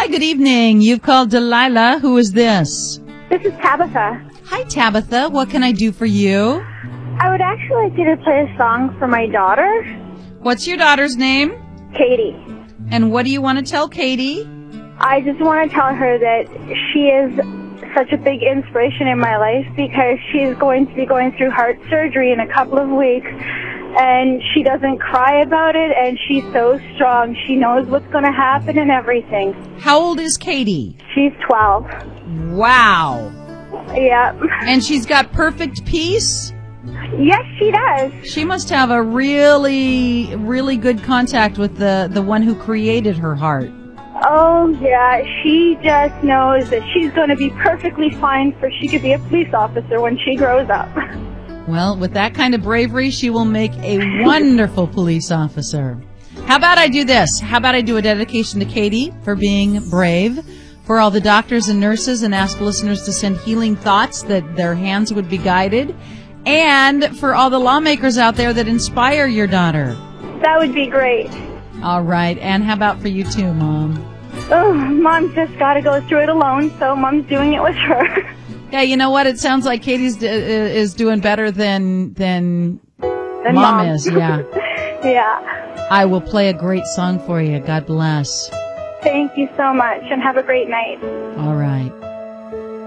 good evening. You've called Delilah. Who is this? This is Tabitha. Hi, Tabitha. What can I do for you? I would actually like you to play a song for my daughter, What's your daughter's name? Katie. And what do you want to tell Katie? I just want to tell her that she is such a big inspiration in my life because she's going to be going through heart surgery in a couple of weeks, and she doesn't cry about it, and she's so strong. She knows what's going to happen and everything. How old is Katie? She's 12. Wow. Yeah. And she's got perfect peace? Yes, she does. She must have a really, really good contact with the one who created her heart. Oh, yeah. She just knows that she's going to be perfectly fine for she could be a police officer when she grows up. Well, with that kind of bravery, she will make a wonderful police officer. How about I do this? How about I do a dedication to Katie for being brave, for all the doctors and nurses, and ask listeners to send healing thoughts that their hands would be guided, and for all the lawmakers out there that inspire your daughter. That would be great. All right. And how about for you too, Mom? Oh, Mom's just got to go through it alone, so Mom's doing it with her. Yeah, you know what? It sounds like Katie's is doing better than Mom is. Yeah. Yeah. I will play a great song for you. God bless. Thank you so much, and have a great night. All right.